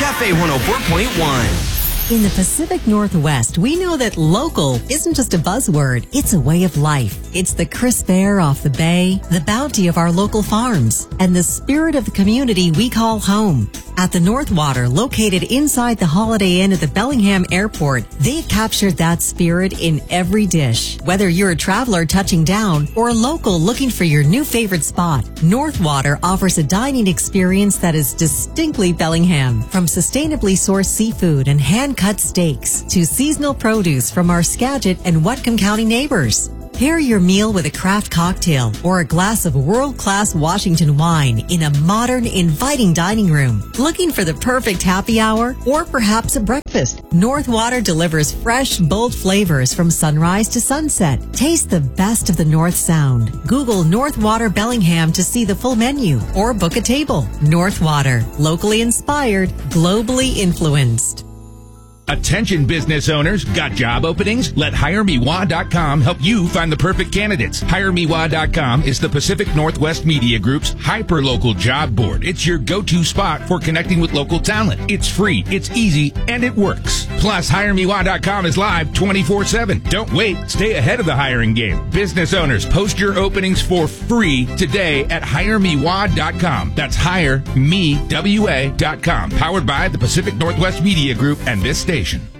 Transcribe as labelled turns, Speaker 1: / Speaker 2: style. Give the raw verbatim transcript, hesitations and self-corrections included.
Speaker 1: Cafe one oh four point one.
Speaker 2: In the Pacific Northwest, we know that local isn't just a buzzword, it's a way of life. It's the crisp air off the bay, the bounty of our local farms, and the spirit of the community we call home. At the Northwater, located inside the Holiday Inn at the Bellingham Airport, they've captured that spirit in every dish. Whether you're a traveler touching down or a local looking for your new favorite spot, Northwater offers a dining experience that is distinctly Bellingham. From sustainably sourced seafood and hand-cut steaks to seasonal produce from our Skagit and Whatcom County neighbors. Pair your meal with a craft cocktail or a glass of world-class Washington wine in a modern, inviting dining room. Looking for the perfect happy hour or perhaps a breakfast? Northwater delivers fresh, bold flavors from sunrise to sunset. Taste the best of the North Sound. Google Northwater Bellingham to see the full menu or book a table. Northwater, locally inspired, globally influenced.
Speaker 3: Attention business owners, got job openings? Let hire me wah dot com help you find the perfect candidates. hire me wah dot com is the Pacific Northwest Media Group's hyper-local job board. It's your go-to spot for connecting with local talent. It's free, it's easy, and it works. Plus, hire me wah dot com is live twenty-four seven. Don't wait. Stay ahead of the hiring game. Business owners, post your openings for free today at hire me wah dot com. That's hire me w a dot com. Powered by the Pacific Northwest Media Group and this station.